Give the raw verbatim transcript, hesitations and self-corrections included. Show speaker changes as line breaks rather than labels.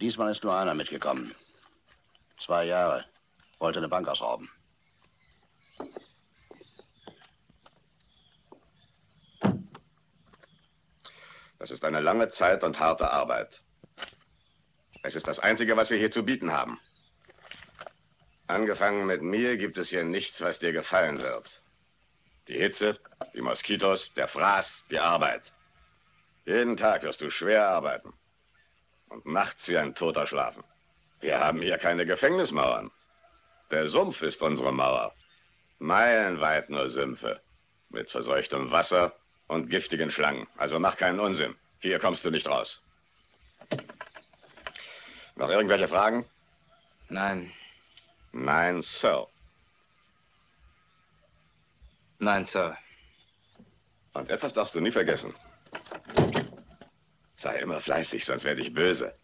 Diesmal ist nur einer mitgekommen. Zwei Jahre. Wollte eine Bank ausrauben.
Das ist eine lange Zeit und harte Arbeit. Es ist das Einzige, was wir hier zu bieten haben. Angefangen mit mir gibt es hier nichts, was dir gefallen wird. Die Hitze, die Moskitos, der Fraß, die Arbeit. Jeden Tag wirst du schwer arbeiten. Und nachts wie ein Toter schlafen. Wir haben hier keine Gefängnismauern. Der Sumpf ist unsere Mauer. Meilenweit nur Sümpfe. Mit verseuchtem Wasser und giftigen Schlangen. Also mach keinen Unsinn. Hier kommst du nicht raus. Noch irgendwelche Fragen?
Nein.
Nein, Sir.
Nein, Sir.
Und etwas darfst du nie vergessen. Sei immer fleißig, sonst werde ich böse.